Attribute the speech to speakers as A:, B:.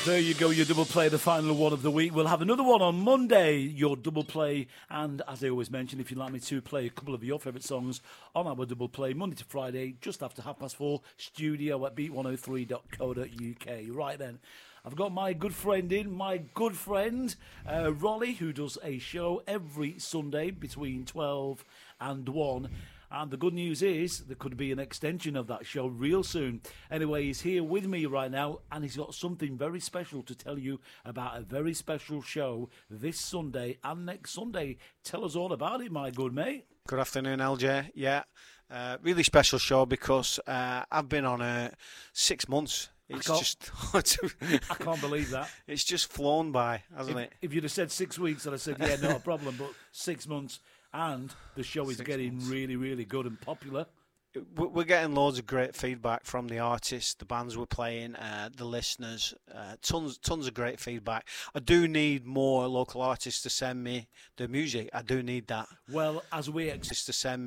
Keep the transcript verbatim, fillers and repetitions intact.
A: There you go, your double play, the final one of the week. We'll have another one on Monday, your double play. And as I always mention, if you'd like me to play a couple of your favourite songs on our double play, Monday to Friday, just after half past four, studio at beat one oh three dot co dot uk. Right then, I've got my good friend in, my good friend, uh, Rolly, who does a show every Sunday between twelve and one. And the good news is there could be an extension of that show real soon. Anyway, he's here with me right now, and he's got something very special to tell you about a very special show this Sunday and next Sunday. Tell us all about it, my good mate.
B: Good afternoon, L J. Yeah, uh, really special show because uh, I've been on uh, six months. It's
A: I
B: just
A: I can't believe that.
B: It's just flown by, hasn't
A: if,
B: it?
A: If you'd have said six weeks, I'd have said, yeah, not a problem, but six months. And the show is
B: Six
A: getting
B: months.
A: really, really good and popular.
B: We're getting loads of great feedback from the artists, the bands we're playing, uh, the listeners. Uh, tons, tons of great feedback. I do need more local artists to send me the music. I do need that.
A: Well, as we ex-
B: Just to send